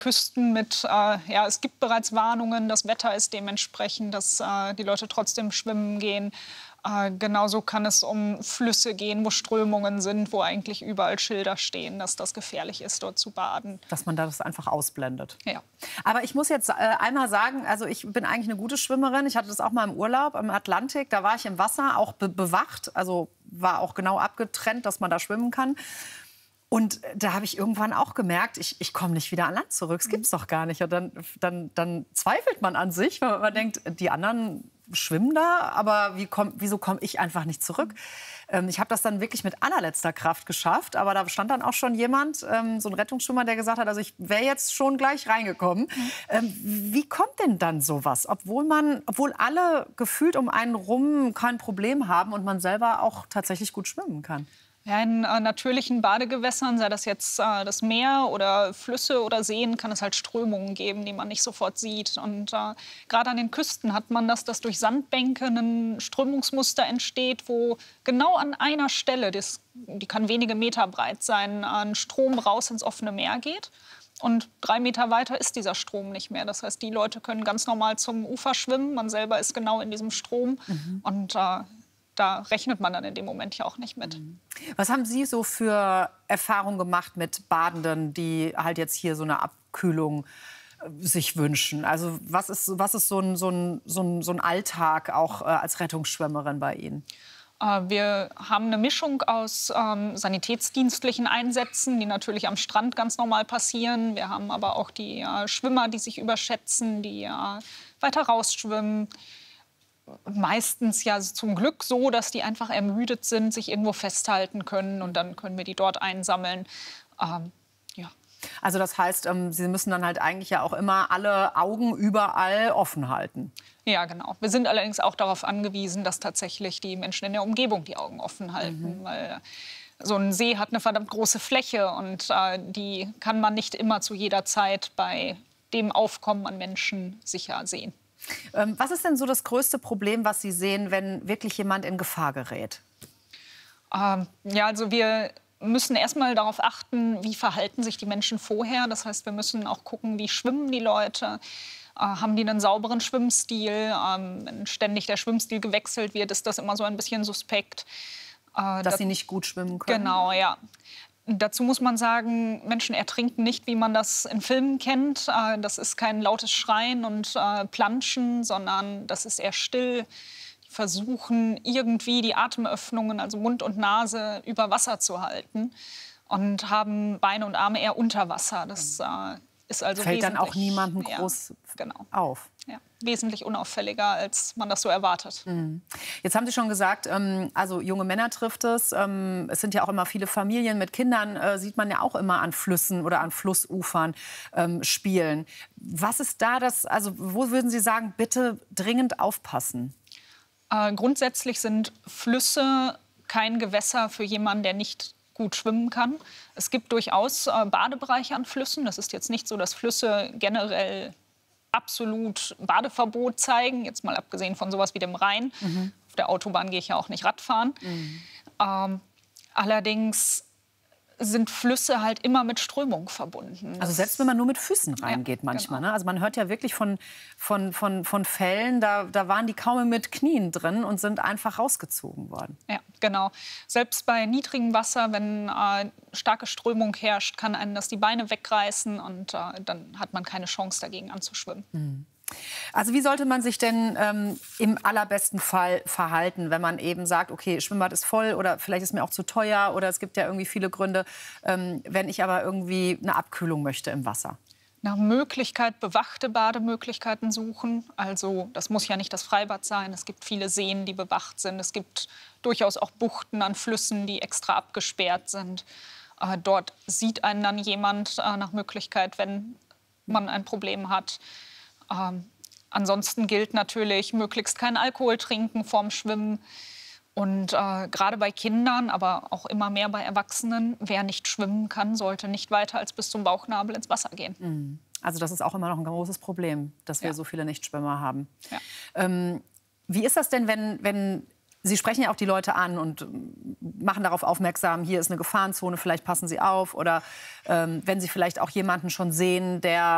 Küsten mit, ja, es gibt bereits Warnungen, das Wetter ist dementsprechend, dass die Leute trotzdem schwimmen gehen. Genauso kann es um Flüsse gehen, wo Strömungen sind, wo eigentlich überall Schilder stehen, dass das gefährlich ist, dort zu baden. Dass man das einfach ausblendet. Ja. Aber ich muss jetzt einmal sagen, also ich bin eigentlich eine gute Schwimmerin. Ich hatte das auch mal im Urlaub im Atlantik. Da war ich im Wasser, auch bewacht. Also war auch genau abgetrennt, dass man da schwimmen kann. Und da habe ich irgendwann auch gemerkt, ich komme nicht wieder an Land zurück. Das gibt's doch gar nicht. Und dann zweifelt man an sich, weil man denkt, die anderen schwimmen da, aber wieso komme ich einfach nicht zurück? Ich habe das dann wirklich mit allerletzter Kraft geschafft. Aber da stand dann auch schon jemand, so ein Rettungsschwimmer, der gesagt hat, also ich wäre jetzt schon gleich reingekommen. Wie kommt denn dann sowas? Obwohl alle gefühlt um einen rum kein Problem haben und man selber auch tatsächlich gut schwimmen kann. Ja, in natürlichen Badegewässern, sei das jetzt das Meer oder Flüsse oder Seen, kann es halt Strömungen geben, die man nicht sofort sieht. Und gerade an den Küsten hat man das, dass durch Sandbänke ein Strömungsmuster entsteht, wo genau an einer Stelle, die kann wenige Meter breit sein, ein Strom raus ins offene Meer geht. Und 3 Meter weiter ist dieser Strom nicht mehr. Das heißt, die Leute können ganz normal zum Ufer schwimmen. Man selber ist genau in diesem Strom. Und da rechnet man dann in dem Moment ja auch nicht mit. Was haben Sie so für Erfahrungen gemacht mit Badenden, die halt jetzt hier so eine Abkühlung sich wünschen? Also was ist so ein Alltag auch als Rettungsschwimmerin bei Ihnen? Wir haben eine Mischung aus sanitätsdienstlichen Einsätzen, die natürlich am Strand ganz normal passieren. Wir haben aber auch die Schwimmer, die sich überschätzen, die weiter rausschwimmen. Meistens ja zum Glück so, dass die einfach ermüdet sind, sich irgendwo festhalten können und dann können wir die dort einsammeln. Ja. Also das heißt, Sie müssen dann halt eigentlich ja auch immer alle Augen überall offen halten. Ja, genau. Wir sind allerdings auch darauf angewiesen, dass tatsächlich die Menschen in der Umgebung die Augen offen halten, weil so ein See hat eine verdammt große Fläche und die kann man nicht immer zu jeder Zeit bei dem Aufkommen an Menschen sicher sehen. Was ist denn so das größte Problem, was Sie sehen, wenn wirklich jemand in Gefahr gerät? Ja, also wir müssen erstmal darauf achten, wie verhalten sich die Menschen vorher. Das heißt, wir müssen auch gucken, wie schwimmen die Leute. Haben die einen sauberen Schwimmstil? Wenn ständig der Schwimmstil gewechselt wird, ist das immer so ein bisschen suspekt. Dass sie nicht gut schwimmen können? Genau, ja. Dazu muss man sagen, Menschen ertrinken nicht, wie man das in Filmen kennt. Das ist kein lautes Schreien und Planschen, sondern das ist eher still. Die versuchen irgendwie die Atemöffnungen, also Mund und Nase, über Wasser zu halten und haben Beine und Arme eher unter Wasser. Das ist also fällt dann auch niemandem groß auf. Ja, wesentlich unauffälliger, als man das so erwartet. Jetzt haben Sie schon gesagt, also junge Männer trifft es. Es sind ja auch immer viele Familien mit Kindern, sieht man ja auch immer an Flüssen oder an Flussufern spielen. Was ist da also wo würden Sie sagen, bitte dringend aufpassen? Grundsätzlich sind Flüsse kein Gewässer für jemanden, der nicht gut schwimmen kann. Es gibt durchaus Badebereiche an Flüssen. Das ist jetzt nicht so, dass Flüsse generell absolut Badeverbot zeigen, jetzt mal abgesehen von sowas wie dem Rhein. Auf der Autobahn gehe ich ja auch nicht Radfahren. Allerdings sind Flüsse halt immer mit Strömung verbunden. Also selbst wenn man nur mit Füßen reingeht manchmal. Genau. Ne? Also man hört ja wirklich von Fällen, da waren die kaum mit Knien drin und sind einfach rausgezogen worden. Ja, genau. Selbst bei niedrigem Wasser, wenn starke Strömung herrscht, kann einen das die Beine wegreißen und dann hat man keine Chance, dagegen anzuschwimmen. Also wie sollte man sich denn im allerbesten Fall verhalten, wenn man eben sagt, okay, Schwimmbad ist voll oder vielleicht ist mir auch zu teuer oder es gibt ja irgendwie viele Gründe, wenn ich aber irgendwie eine Abkühlung möchte im Wasser? Nach Möglichkeit bewachte Bademöglichkeiten suchen. Also das muss ja nicht das Freibad sein. Es gibt viele Seen, die bewacht sind. Es gibt durchaus auch Buchten an Flüssen, die extra abgesperrt sind. Dort sieht einen dann jemand nach Möglichkeit, wenn man ein Problem hat. Ansonsten gilt natürlich, möglichst keinen Alkohol trinken vorm Schwimmen. Und gerade bei Kindern, aber auch immer mehr bei Erwachsenen, wer nicht schwimmen kann, sollte nicht weiter als bis zum Bauchnabel ins Wasser gehen. Also das ist auch immer noch ein großes Problem, dass wir so viele Nichtschwimmer haben. Ja. Wie ist das denn, wenn Sie sprechen ja auch die Leute an und machen darauf aufmerksam, hier ist eine Gefahrenzone, vielleicht passen Sie auf. Oder wenn Sie vielleicht auch jemanden schon sehen, der